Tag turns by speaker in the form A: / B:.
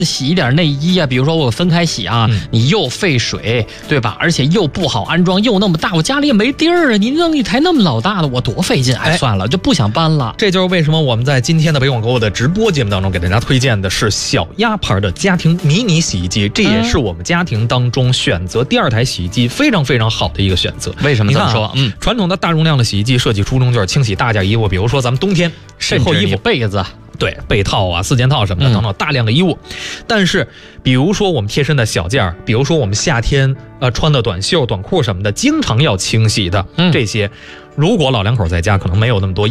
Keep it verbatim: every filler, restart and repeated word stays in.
A: 洗一点内衣啊，比如说我分开洗啊，嗯、你又费水，对吧？而且又不好安装，又那么大，我家里也没地儿啊。你弄一台那么老大的，我多费劲！哎，算了，就不想搬了。
B: 这就是为什么我们在今天的北广购物的直播节目当中给大家推荐的是小鸭牌的家庭迷你洗衣机，这也是我们家庭当中选择第二台洗衣机非常非常好的一个选择。
A: 为什么这么说？
B: 啊、嗯，传统的大容量的洗衣机设计初衷就是清洗大件衣物，比如说咱们冬天
A: 甚至你被子。
B: 对，被套啊、四件套什么的等等大量的衣物，嗯、但是比如说我们贴身的小件儿，比如说我们夏天呃穿的短袖、短裤什么的，经常要清洗的、嗯、这些，如果老两口在家可能没有那么多